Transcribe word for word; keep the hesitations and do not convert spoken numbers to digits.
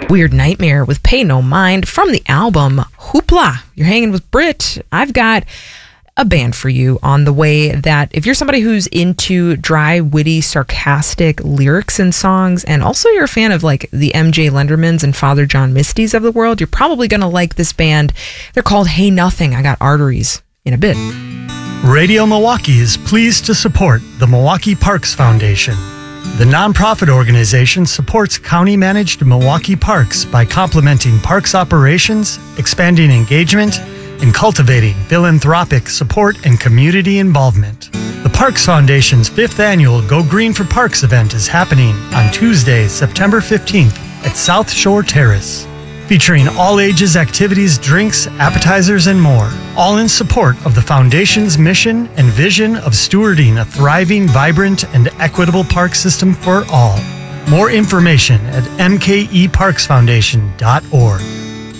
Weird Nightmare with Pay No Mind from the album Hoopla. You're hanging with Brit. I've got a band for you on the way that if you're somebody who's into dry, witty, sarcastic lyrics and songs, and also you're a fan of like the M J Lendermans and Father John Misty's of the world, you're probably going to like this band. They're called Hey Nothing. I got Arteries in a bit. Radio Milwaukee is pleased to support the Milwaukee Parks Foundation. The nonprofit organization supports county-managed Milwaukee parks by complementing parks operations, expanding engagement, and cultivating philanthropic support and community involvement. The Parks Foundation's fifth annual Go Green for Parks event is happening on Tuesday, September fifteenth at South Shore Terrace, featuring all ages activities, drinks, appetizers, and more, all in support of the Foundation's mission and vision of stewarding a thriving, vibrant, and equitable park system for all. More information at m k e parks foundation dot org.